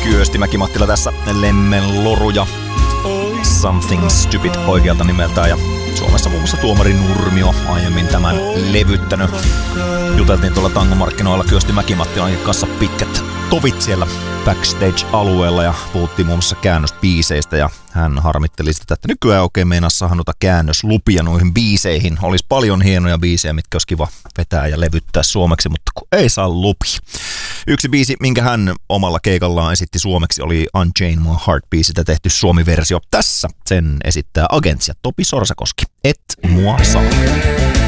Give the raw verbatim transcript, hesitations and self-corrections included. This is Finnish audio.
Kyösti Mäki-Mattila tässä, Lemmen Loruja, Something Stupid oikealta nimeltään, ja Suomessa muun muassa Tuomari Nurmio aiemmin tämän levyttänyt. Juteltiin tuolla tangomarkkinoilla Kyösti Mäki-Mattilan kanssa pitkät tovit siellä backstage-alueella ja puhuttiin muun muassa käännösbiiseistä, ja hän harmitteli sitä, että nykyään oikein meinaa saada noita käännöslupia noihin biiseihin. Olisi paljon hienoja biisejä, mitkä olisi kiva vetää ja levyttää suomeksi, mutta kun ei saa lupia. Yksi biisi, minkä hän omalla keikallaan esitti suomeksi, oli Unchain My Heart-biisistä tehty suomi-versio. Tässä sen esittää Agents ja Topi Sorsakoski. Et mua saa.